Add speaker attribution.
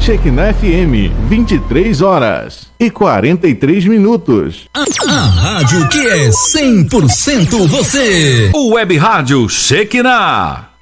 Speaker 1: Shekinah FM, 23h43.
Speaker 2: A rádio que é 100% você.
Speaker 3: O Web Rádio Shekinah.